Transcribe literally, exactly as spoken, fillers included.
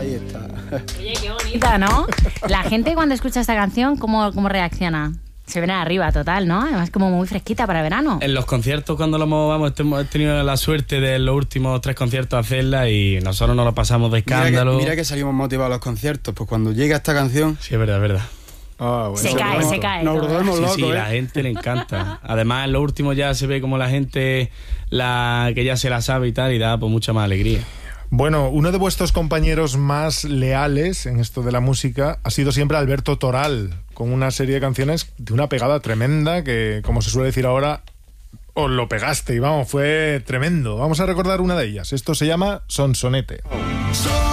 ahí está. Oye, qué bonita, ¿no? La gente cuando escucha esta canción, ¿cómo, cómo reacciona? Se viene arriba, total, ¿no? Además como muy fresquita para verano. En los conciertos, cuando lo hemos, vamos, hemos tenido la suerte de en los últimos tres conciertos hacerla y nosotros nos lo pasamos de escándalo. Mira que, mira que salimos motivados a los conciertos, pues cuando llega esta canción... Sí, es verdad, es verdad. Oh, bueno. Se cae, se cae. Nos volvemos Sí, locos, sí, ¿eh? la gente le encanta. Además, en lo último ya se ve como la gente la que ya se la sabe y tal, y da pues mucha más alegría. Bueno, uno de vuestros compañeros más leales en esto de la música ha sido siempre Alberto Toral, con una serie de canciones de una pegada tremenda que, como se suele decir ahora, os lo pegaste y vamos, fue tremendo. Vamos a recordar una de ellas. Esto se llama Sonsonete.